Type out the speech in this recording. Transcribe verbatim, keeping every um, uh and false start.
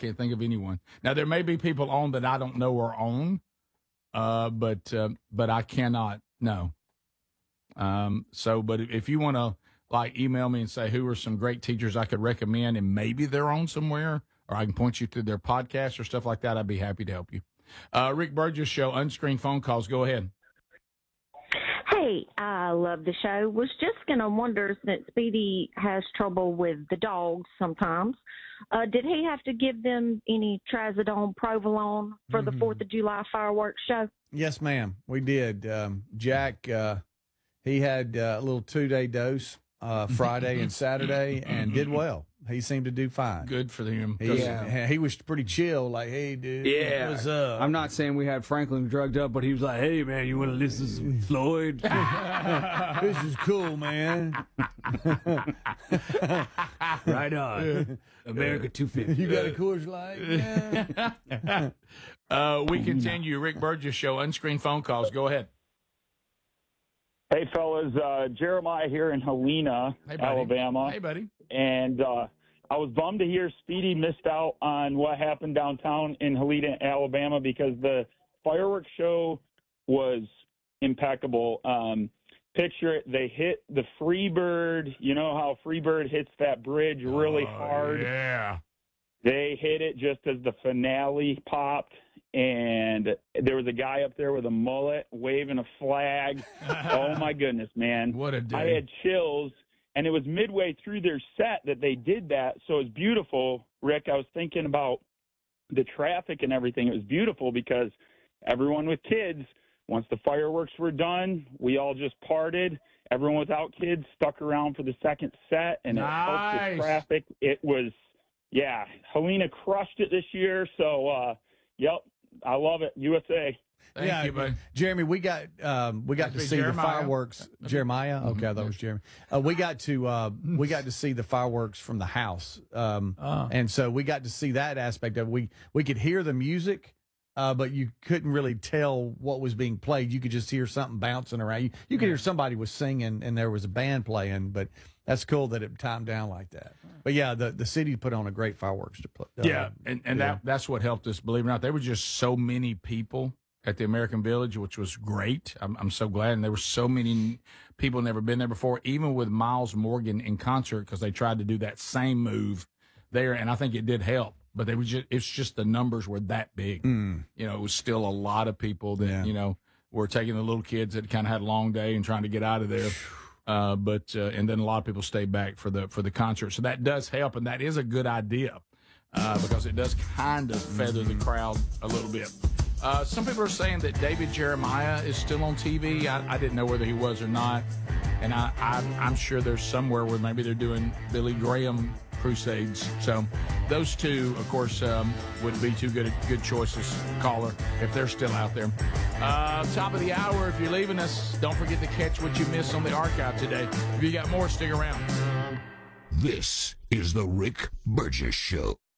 can't think of anyone. Now, there may be people on that I don't know are on, uh, but uh, but I cannot, no. Um, so, but if you want to, like, email me and say who are some great teachers I could recommend, and maybe they're on somewhere, or I can point you to their podcast or stuff like that, I'd be happy to help you. Uh, Rick Burgess Show, unscreened phone calls. Go ahead. Hey, I love the show. Was just going to wonder, since Speedy has trouble with the dogs sometimes, uh, did he have to give them any trazodone, provolone for mm-hmm. the fourth of July fireworks show? Yes, ma'am. We did. Um, Jack, uh, he had uh, a little two-day dose uh, Friday and Saturday and did well. He seemed to do fine. Good for him. He, yeah. he was pretty chill, like, hey, dude, yeah. what's up? I'm not saying we had Franklin drugged up, but he was like, hey, man, you want to listen to some Floyd? This is cool, man. Right on. America two fifty. You got a Coors Light? Yeah. uh, we continue. Rick Burgess Show, unscreened phone calls. Go ahead. Hey, fellas, uh, Jeremiah here in Helena, hey, Alabama. Hey, buddy. And uh, I was bummed to hear Speedy missed out on what happened downtown in Helena, Alabama, because the fireworks show was impeccable. Um, picture it, they hit the Freebird. You know how Freebird hits that bridge really oh, hard? Yeah. They hit it just as the finale popped. And there was a guy up there with a mullet waving a flag. Oh, my goodness, man. What a day. I had chills, and it was midway through their set that they did that, so it was beautiful. Rick, I was thinking about the traffic and everything. It was beautiful because everyone with kids, once the fireworks were done, we all just parted. Everyone without kids stuck around for the second set, and it nice. helped the traffic. It was, yeah, Helena crushed it this year, so, uh, yep. I love it. U S A. Thank yeah, you, buddy. Jeremy, we got um, we got Must to see Jeremiah. the fireworks. Jeremiah, okay, I thought it was Jeremy. Uh, we got to uh, we got to see the fireworks from the house, um, oh. and so we got to see that aspect of it. We we could hear the music, uh, but you couldn't really tell what was being played. You could just hear something bouncing around. You you could hear somebody was singing and there was a band playing, but that's cool that it timed down like that. But yeah, the, the city put on a great fireworks to play. Uh, yeah, and, and yeah. that that's what helped us, believe it or not. There were just so many people at the American Village, which was great. I'm, I'm so glad. And there were so many people never been there before, even with Miles Morgan in concert, because they tried to do that same move there, and I think it did help. But they were just, it's just the numbers were that big. Mm. You know, it was still a lot of people that, yeah. you know, were taking the little kids that kind of had a long day and trying to get out of there. Uh, but uh, and then a lot of people stay back for the for the concert, so that does help, and that is a good idea uh, because it does kind of feather the crowd a little bit. Uh, some people are saying that David Jeremiah is still on T V. I, I didn't know whether he was or not, and I, I I'm sure there's somewhere where maybe they're doing Billy Graham crusades. So those two, of course, um, would be two good good choices, caller, if they're still out there. Uh, top of the hour, if you're leaving us, don't forget to catch what you missed on the archive today. If you got more, stick around. This is the Rick Burgess Show.